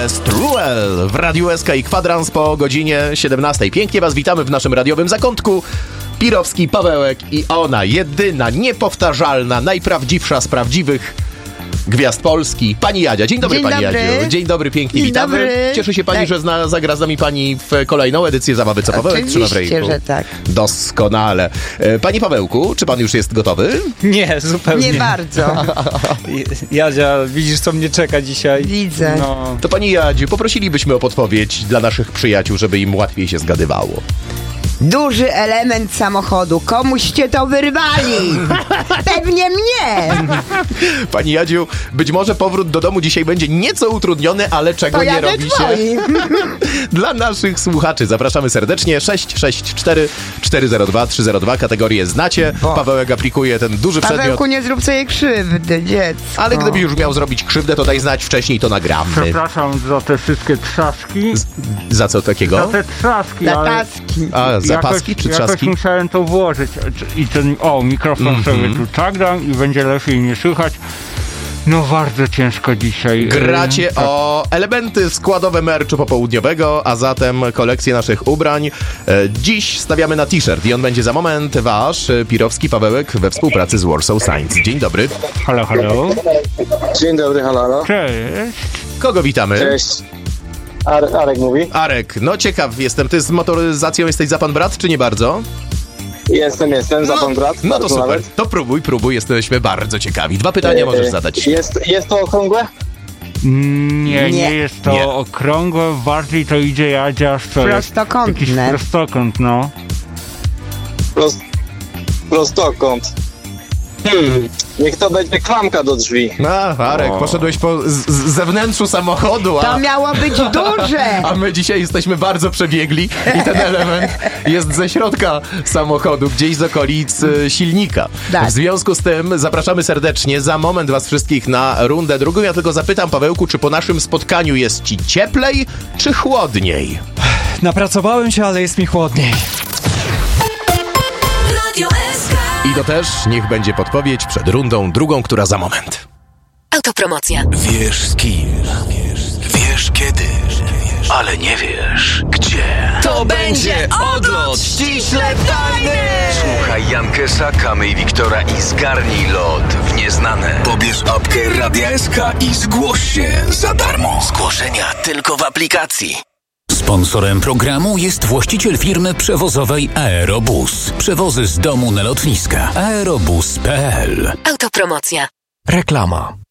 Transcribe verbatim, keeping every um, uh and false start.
Struel w Radiu S K i Kwadrans po godzinie siedemnastej. Pięknie was witamy w naszym radiowym zakątku. Pirowski, Pawełek i ona, jedyna, niepowtarzalna, najprawdziwsza z prawdziwych gwiazd Polski, pani Jadzia. Dzień dobry, Dzień pani dobry. Jadziu. Dzień dobry, pięknie Dzień witamy. dobry. Cieszy się pani, Tak. że zna, zagra z nami pani w kolejną edycję Zabawy Co Pawełek trzyma w Oczywiście, ręku. że tak. Doskonale. E, Panie Pawełku, czy pan już jest gotowy? Nie, zupełnie. Nie bardzo. Jadzia, widzisz, co mnie czeka dzisiaj? Widzę. No, To pani Jadziu, poprosilibyśmy o podpowiedź dla naszych przyjaciół, żeby im łatwiej się zgadywało. Duży element samochodu. Komuście to wyrwali? Pewnie mnie. Pani Jadziu, być może powrót do domu dzisiaj będzie nieco utrudniony, ale czego To nie jadę robi się twoi. dla naszych słuchaczy. Zapraszamy serdecznie. sześć sześć cztery cztery zero dwa trzy zero dwa. Kategorię znacie. Bo. Pawełek aplikuje ten duży przedmiot. Pawełku, nie zrób sobie krzywdy, dziecko. Ale gdyby już miał zrobić krzywdę, to daj znać wcześniej, to nagramy. Przepraszam za te wszystkie trzaski. Z, za co Za takiego? te trzaski, Za ale taski. A, zapaski jakoś, czy jakoś trzaski? musiałem to włożyć. I ten, o, mikrofon Mhm. sobie tu tak dam i będzie lepiej nie słychać. No bardzo ciężko dzisiaj. Gracie Yy, tak. o elementy składowe merchu popołudniowego, a zatem kolekcję naszych ubrań. E, Dziś stawiamy na t-shirt i on będzie za moment wasz, e, Pirowski Pawełek, we współpracy z Warsaw Science. Dzień dobry. Halo, halo. Dzień dobry, halo, halo. Cześć. Kogo witamy? Cześć. Ar- Arek mówi. Arek, no ciekaw jestem, ty z motoryzacją jesteś za pan brat, czy nie bardzo? Jestem, jestem, za pan brat. No to bardzo super, nawet. to próbuj, próbuj, jesteśmy bardzo ciekawi. Dwa pytania E, możesz zadać. Jest, jest to okrągłe? Nie, nie, Nie. jest to Nie. okrągłe, bardziej to idzie Jadzia, co jest Prostokątne. jakiś prostokąt, no. Prost, prostokąt. Hmm. Niech to będzie klamka do drzwi. A, Arek, O. poszedłeś po z, z zewnętrzu samochodu, a... To miało być duże. A my dzisiaj jesteśmy bardzo przebiegli i ten element jest ze środka samochodu, gdzieś z okolic e, silnika. Tak. W związku z tym zapraszamy serdecznie za moment was wszystkich na rundę drugą. Ja tylko zapytam, Pawełku, czy po naszym spotkaniu jest ci cieplej, czy chłodniej? napracowałem się, ale jest mi chłodniej. Radio S K. I to też niech będzie podpowiedź przed rundą drugą, która za moment. Autopromocja. Wiesz z kim, wiesz kiedy, ale nie wiesz gdzie. To będzie odlot ściśle tajny. Słuchaj Jankesa, Kamy i Wiktora i zgarnij lot w nieznane. Pobierz apkę Radia S K i zgłoś się za darmo. Zgłoszenia tylko w aplikacji. Sponsorem programu jest właściciel firmy przewozowej Aerobus. Przewozy z domu na lotniska. aerobus kropka p l. Autopromocja. Reklama.